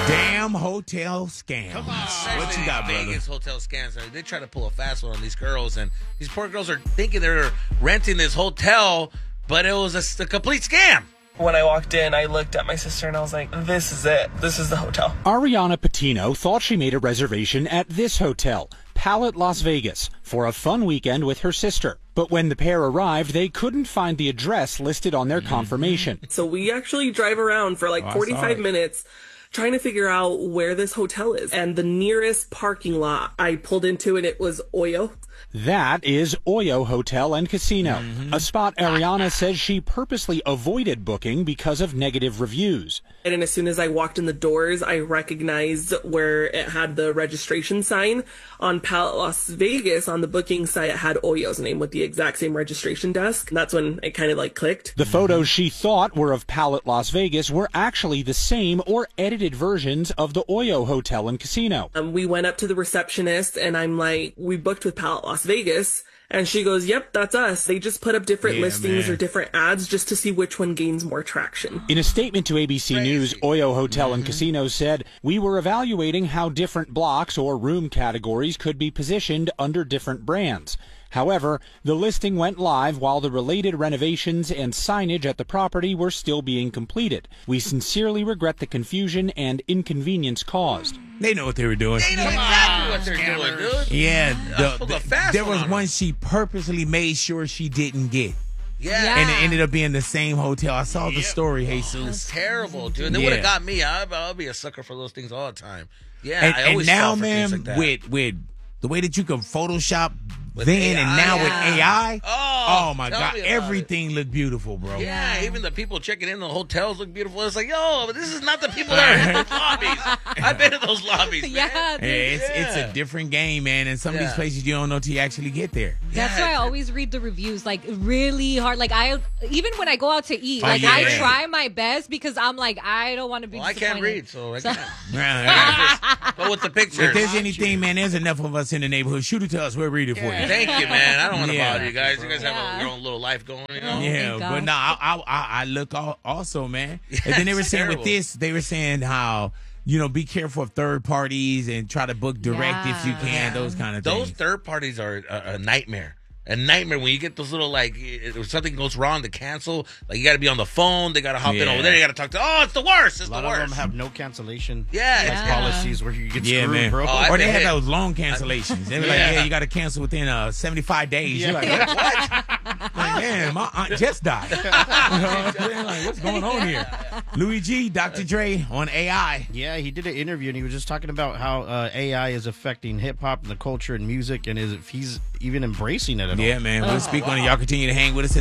Damn hotel scams. Come on. What you got, brother? Vegas hotel scams. They try to pull a fast one on these girls, and these poor girls are thinking they're renting this hotel, but it was a complete scam. When I walked in, I looked at my sister and I was like, this is it. This is the hotel. Ariana Patino thought she made a reservation at this hotel, Palette Las Vegas, for a fun weekend with her sister. But when the pair arrived, they couldn't find the address listed on their confirmation. So we actually drive around for like 45 minutes trying to figure out where this hotel is. And the nearest parking lot I pulled into, and it was Oyo. That is Oyo Hotel and Casino, a spot Ariana says she purposely avoided booking because of negative reviews. And then as soon as I walked in the doors, I recognized where it had the registration sign. On Palette Las Vegas, on the booking site, it had Oyo's name with the exact same registration desk. And that's when it kind of like clicked. The photos she thought were of Palette Las Vegas were actually the same or edited versions of the Oyo Hotel and Casino. We went up to the receptionist and I'm like, we booked with Palette Las Vegas. And she goes, yep, that's us. They just put up different listings or different ads just to see which one gains more traction. In a statement to ABC News, Oyo Hotel and Casino said, "We were evaluating how different blocks or room categories could be positioned under different brands. However, the listing went live while the related renovations and signage at the property were still being completed. We sincerely regret the confusion and inconvenience caused." They know what they were doing. They know exactly what they're doing, dude. Yeah, Pull a fast there one was on one them. she purposely made sure she didn't get. Yeah. And it ended up being the same hotel. I saw the story, Jesus. It's terrible, dude. They would have got me. I'll be a sucker for those things all the time. Yeah, I And always now, fall for man, things like that. with the way that you can Photoshop With then and AI. now with AI, Oh, my tell God, me about everything looked beautiful, bro. Yeah, even the people checking in the hotels look beautiful. It's like, yo, but this is not the people that are in those lobbies. I've been in those lobbies, man. Yeah, dude. Hey, it's a different game, man. And some of these Yeah. places you don't know till you actually get there. That's why I always read the reviews like really hard. Like even when I go out to eat, I yeah. try my best because I'm like I don't want to be. Well, I can't read, so I can't. Right. Go with the pictures. If there's anything, man, there's enough of us in the neighborhood. Shoot it to us. We'll read it for you. Thank you, man. I don't want to Yeah. bother you guys. You guys have Yeah. your own little life going, you know? Yeah, thank but God. no, I look also, man. And then they were it's saying terrible. with this, they were saying how, be careful of third parties and try to book direct if you can, those kind of Those things. third parties are a nightmare. A nightmare when you get those little, like, if something goes wrong to cancel, like, you got to be on the phone. They got to hop in Yeah. over there. You got to talk to, it's the worst. It's A lot the of worst. them have no cancellation Yeah. policies where you get Yeah, screwed, man. bro. Oh, Or they been have hit. those long cancellations. They were like, Yeah. you got to cancel within 75 days. You're like, what? Like, man, my aunt just died. You know what I'm saying? Like, what's going on here? Louis G, Dr. Dre on AI. Yeah, he did an interview and he was just talking about how AI is affecting hip hop and the culture and music, and if he's even embracing it at all. Yeah, man. We'll speak on it. Y'all continue to hang with us.